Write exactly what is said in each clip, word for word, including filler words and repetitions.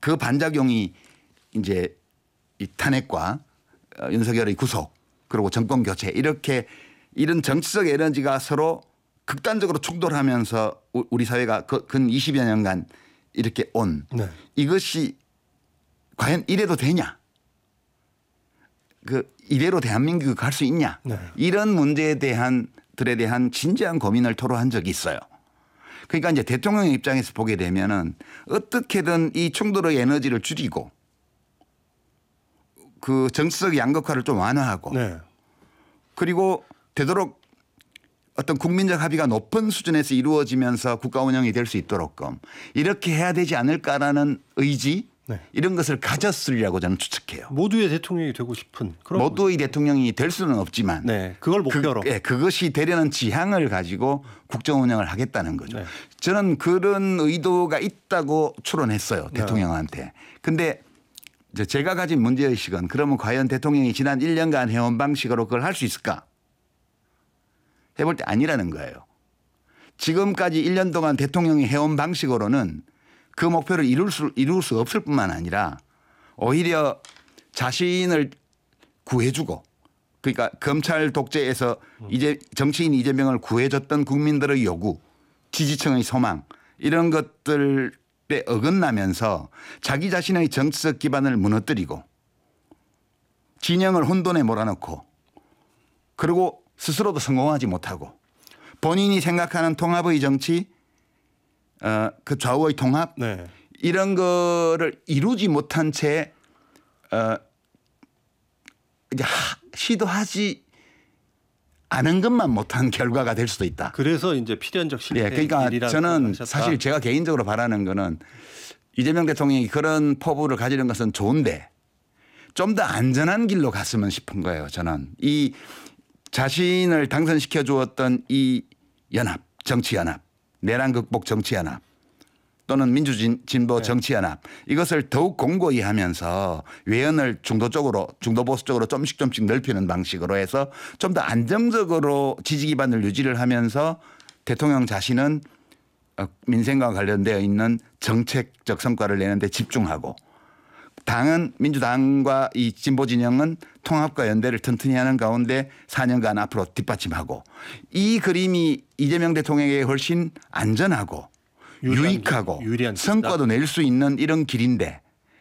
그 반작용이 이제 이 탄핵과 어, 윤석열의 구속 그리고 정권 교체 이렇게 이런 정치적 에너지가 서로 극단적으로 충돌하면서 우리 사회가 근 이십여 년간 이렇게 온 네. 이것이 과연 이래도 되냐? 그 이대로 대한민국이 갈 수 있냐? 네. 이런 문제에 대한 들에 대한 진지한 고민을 토로한 적이 있어요. 그러니까 이제 대통령 입장에서 보게 되면은 어떻게든 이 충돌의 에너지를 줄이고 그 정치적 양극화를 좀 완화하고 네. 그리고 되도록 어떤 국민적 합의가 높은 수준에서 이루어지면서 국가 운영이 될 수 있도록끔 이렇게 해야 되지 않을까라는 의지 네. 이런 것을 가졌으리라고 저는 추측해요. 모두의 대통령이 되고 싶은 그런 모두의 대통령이 될 수는 없지만 네. 그걸 목표로 그, 예, 그것이 되려는 지향을 가지고 국정 운영을 하겠다는 거죠. 네. 저는 그런 의도가 있다고 추론했어요. 대통령한테. 그런데 네. 제가 가진 문제의식은 그러면 과연 대통령이 지난 일 년간 해온 방식으로 그걸 할 수 있을까? 해볼 때 아니라는 거예요. 지금까지 일 년 동안 대통령이 해온 방식으로는 그 목표를 이룰 수, 이룰 수 없을 뿐만 아니라 오히려 자신을 구해주고 그러니까 검찰 독재에서 이제 정치인 이재명을 구해줬던 국민들의 요구 지지층의 소망 이런 것들에 어긋나면서 자기 자신의 정치적 기반을 무너뜨리고 진영을 혼돈에 몰아넣고 그리고 스스로도 성공하지 못하고 본인이 생각하는 통합의 정치 어, 그 좌우의 통합 네. 이런 거를 이루지 못한 채 어, 이제 하, 시도하지 않은 것만 못한 결과가 될 수도 있다. 그래서 이제 필연적 실패. 예, 그러니까 저는 사실 제가 개인적으로 바라는 거는 이재명 대통령이 그런 포부를 가지는 것은 좋은데 좀 더 안전한 길로 갔으면 싶은 거예요. 저는 이 자신을 당선시켜 주었던 이 연합, 정치연합, 내란 극복 정치연합 또는 민주진보 정치연합 이것을 더욱 공고히 하면서 외연을 중도 쪽으로 중도 보수 쪽으로 좀씩 좀씩 넓히는 방식으로 해서 좀 더 안정적으로 지지 기반을 유지를 하면서 대통령 자신은 민생과 관련되어 있는 정책적 성과를 내는 데 집중하고 당은 민주당과 이 진보 진영은 통합과 연대를 튼튼히 하는 가운데 사 년간 앞으로 뒷받침하고 이 그림이 이재명 대통령에게 훨씬 안전하고 유익하고 성과도 낼 수 있는 이런 길인데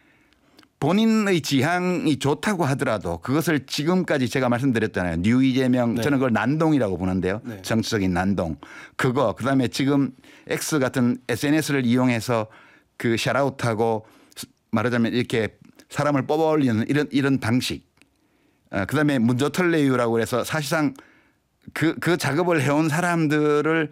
본인의 지향이 좋다고 하더라도 그것을 지금까지 제가 말씀드렸잖아요. 뉴 이재명 네. 저는 그걸 난동이라고 보는데요. 네. 정치적인 난동. 그거 그다음에 지금 X 같은 에스엔에스를 이용해서 그 샤라웃하고 말하자면 이렇게 사람을 뽑아올리는 이런 이런 방식. 어, 그다음에 문조털레유라고 해서 사실상 그, 그 작업을 해온 사람들을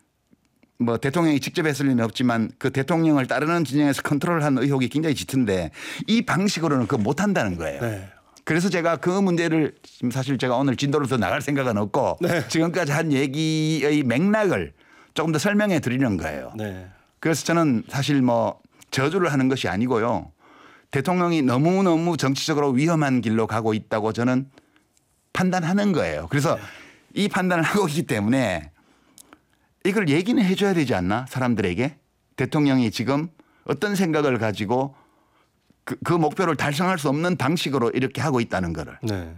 뭐 대통령이 직접 했을 리는 없지만 그 대통령을 따르는 진영에서 컨트롤한 의혹이 굉장히 짙은데 이 방식으로는 그거 못한다는 거예요. 네. 그래서 제가 그 문제를 지금 사실 제가 오늘 진도로 더 나갈 생각은 없고 네. 지금까지 한 얘기의 맥락을 조금 더 설명해 드리는 거예요. 네. 그래서 저는 사실 뭐 저주를 하는 것이 아니고요. 대통령이 너무너무 정치적으로 위험한 길로 가고 있다고 저는 판단하는 거예요. 그래서 네. 이 판단을 하고 있기 때문에 이걸 얘기는 해 줘야 되지 않나 사람들에게. 대통령이 지금 어떤 생각을 가지고 그, 그 목표를 달성할 수 없는 방식으로 이렇게 하고 있다는 거를. 네.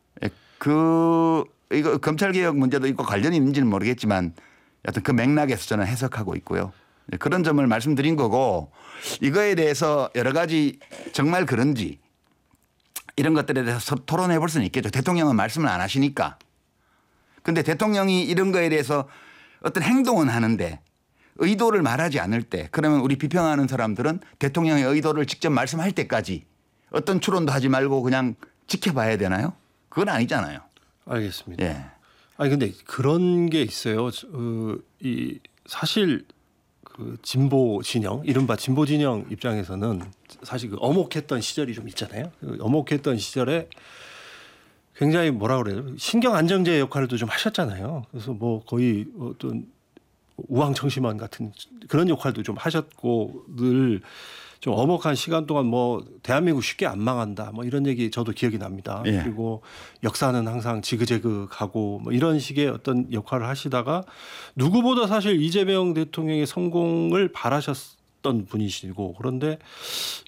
그 이거 검찰개혁 문제도 있고 관련이 있는지는 모르겠지만 여하튼 그 맥락에서 저는 해석하고 있고요. 그런 점을 말씀드린 거고 이거에 대해서 여러 가지 정말 그런지 이런 것들에 대해서 토론해 볼 수는 있겠죠. 대통령은 말씀을 안 하시니까. 그런데 대통령이 이런 거에 대해서 어떤 행동은 하는데 의도를 말하지 않을 때 그러면 우리 비평하는 사람들은 대통령의 의도를 직접 말씀할 때까지 어떤 추론도 하지 말고 그냥 지켜봐야 되나요? 그건 아니잖아요. 알겠습니다. 예. 아니 근데 그런 게 있어요. 어, 이 사실 그 진보 진영, 이른바 진보 진영 입장에서는 사실 그 어목했던 시절이 좀 있잖아요. 그 어목했던 시절에 굉장히 뭐라 그래요? 신경 안정제 역할도 좀 하셨잖아요. 그래서 뭐 거의 어떤 우황청심환 같은 그런 역할도 좀 하셨고 늘 좀 어목한 시간 동안 뭐 대한민국 쉽게 안 망한다 뭐 이런 얘기 저도 기억이 납니다. 예. 그리고 역사는 항상 지그재그 가고 뭐 이런 식의 어떤 역할을 하시다가 누구보다 사실 이재명 대통령의 성공을 바라셨던 분이시고 그런데